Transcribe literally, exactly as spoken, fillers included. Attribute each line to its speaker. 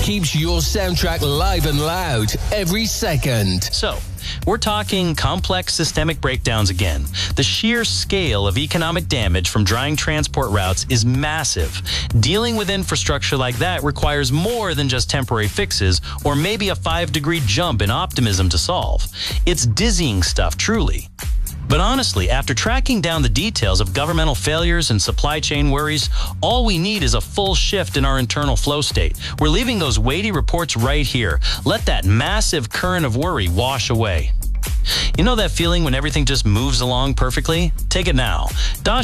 Speaker 1: keeps your soundtrack live and loud every second.
Speaker 2: So, we're talking complex systemic breakdowns again. The sheer scale of economic damage from drying transport routes is massive. Dealing with infrastructure like that requires more than just temporary fixes or maybe a five-degree jump in optimism to solve. It's dizzying stuff, truly. But honestly, after tracking down the details of governmental failures and supply chain worries, all we need is a full shift in our internal flow state. We're leaving those weighty reports right here. Let that massive current of worry wash away. You know that feeling when everything just moves along perfectly? Take it now. Dosh